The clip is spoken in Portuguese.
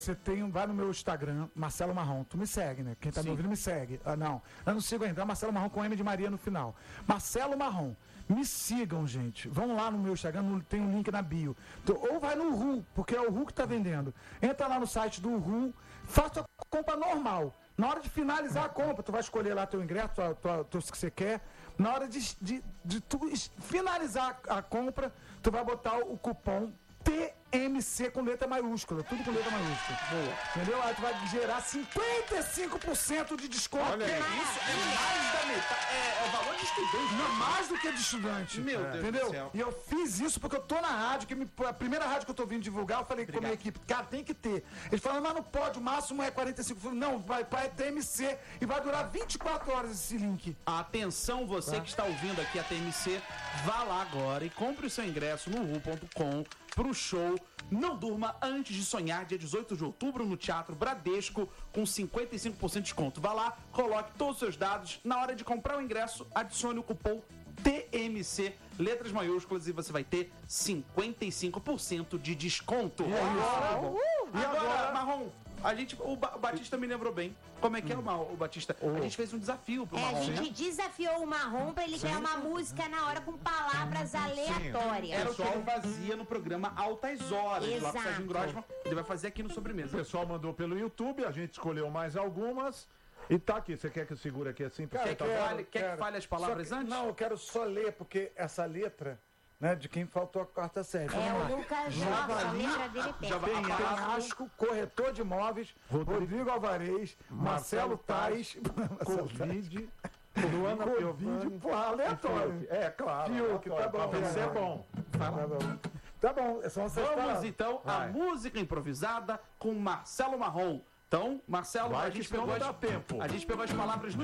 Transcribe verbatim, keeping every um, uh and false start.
Você tem, vai no meu Instagram, Marcelo Marrom. Tu me segue, né? Quem tá Sim. me ouvindo me segue. Ah, não, eu não sigo ainda. É Marcelo Marrom com M de Maria no final. Marcelo Marrom. Me sigam, gente. Vão lá no meu Instagram, tem um link na bio. Ou vai no Ru, porque é o Ru que tá vendendo. Entra lá no site do Ru, faça a compra normal. Na hora de finalizar a compra, tu vai escolher lá teu ingresso, tua, tua, tua, que você quer. Na hora de, de, de tu finalizar a compra, tu vai botar o cupom T M C com letra maiúscula, tudo com letra maiúscula. Boa. Entendeu? Aí tu vai gerar cinquenta e cinco por cento de desconto. Olha aí. Isso é mais da metade. É, é o valor de estudante. Não, mais do que de estudante. Meu Deus entendeu? do céu. E eu fiz isso porque eu tô na rádio, que me, a primeira rádio que eu tô vindo divulgar, eu falei Obrigado. com a minha equipe, cara, tem que ter. Eles falaram, mas não pode, o máximo é quarenta e cinco. Eu falei, não, vai para T M C e vai durar vinte e quatro horas esse link. Atenção, você tá. que está ouvindo aqui a T M C, vá lá agora e compre o seu ingresso no ru ponto com pro show Não Durma Antes de Sonhar, dia dezoito de outubro, no Teatro Bradesco, com cinquenta e cinco por cento de desconto. Vá lá, coloque todos os seus dados. Na hora de comprar o ingresso, adicione o cupom T M C, letras maiúsculas, e você vai ter cinquenta e cinco por cento de desconto. E agora, uh, e agora, agora Marrom, a gente, o, ba- o Batista me lembrou bem. Como é que é o, Marrom, o Batista? Oh. A gente fez um desafio pro É, Marrom. a gente desafiou o Marrom pra ele ganhar uma música na hora com palavras aleatórias. Era o que ele fazia no programa Altas Horas, lá com o Serginho Exato. Grossman. Ele vai fazer aqui no O Sobremesa. pessoal mandou pelo YouTube, a gente escolheu mais algumas. E tá aqui, você quer que eu segure aqui assim? Quer, Cara, que, tá fale, quer que fale as palavras que, antes? Não, eu quero só ler, porque essa letra, né, de quem faltou a quarta série. É Vamos lá. o Lucas Jorge, a letra dele é Já vai- péssima. Penhasco, corretor de imóveis, Rodrigo, Rodrigo Alvarez, Marcelo Tais, Covid, Luana Covid, porra, aleatório. É, claro. Fiuk, tá bom. Pra você é bom. Tá bom. Tá bom, são essas Vamos palavras. então à Vai. música improvisada com Marcelo Marrom. Então, Marcelo, Vai, a que gente senão pegou não as, dá tempo. a gente pegou as palavras no